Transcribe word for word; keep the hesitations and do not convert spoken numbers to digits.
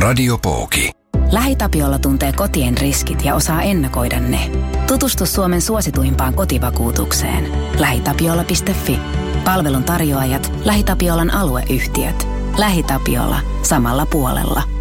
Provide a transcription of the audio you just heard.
Radiopooki. LähiTapiola tuntee kotien riskit ja osaa ennakoida ne. Tutustu Suomen suosituimpaan kotivakuutukseen. lähitapiola piste fi. Palvelun tarjoajat, LähiTapiolan alueyhtiöt. LähiTapiola. Samalla puolella.